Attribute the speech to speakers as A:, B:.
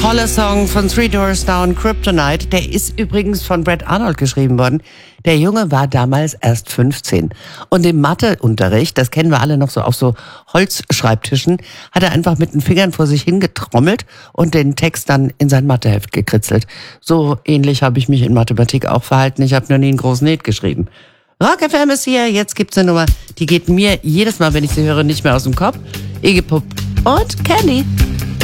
A: Toller Song von Three Doors Down, Kryptonite. Der ist übrigens von Brad Arnold geschrieben worden. Der Junge war damals erst 15. Und im Matheunterricht, das kennen wir alle noch so auf so Holzschreibtischen, hat er einfach mit den Fingern vor sich hingetrommelt und den Text dann in sein Matheheft gekritzelt. So ähnlich habe ich mich in Mathematik auch verhalten. Ich habe noch nie einen großen Net geschrieben. Rock FM ist hier, jetzt gibt's eine Nummer, die geht mir jedes Mal, wenn ich sie höre, nicht mehr aus dem Kopf. Iggy Pop und Candy.